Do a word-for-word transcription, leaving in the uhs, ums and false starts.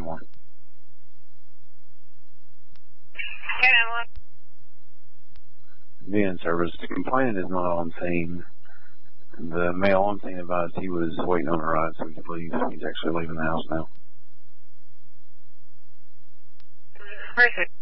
nine one. ten one. V N service. The complainant is not on scene. The male on scene advised he was waiting on a ride so he could leave. He's actually leaving the house now. Where is it?